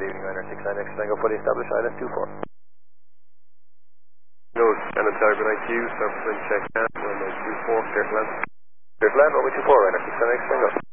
good evening, Ryder 69X Tango, fully established, ILS 24. No, Shannon Tower, good night to you, surface wind check, runway 24, clear to land. Clear to land, runway 24, Ryder 69X Tango.